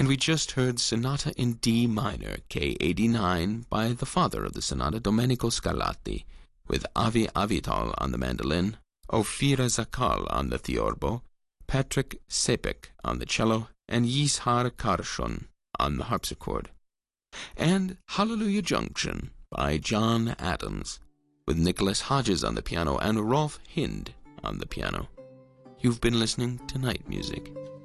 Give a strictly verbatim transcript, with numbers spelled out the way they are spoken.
we just heard Sonata in D minor, K eighty-nine, by the father of the sonata, Domenico Scarlatti, with Avi Avital on the mandolin, Ofira Zakal on the theorbo, Patrick Sepek on the cello, and Yishar Karshun on the harpsichord. And Hallelujah Junction by John Adams, with Nicholas Hodges on the piano and Rolf Hind on the piano. You've been listening to Night Music.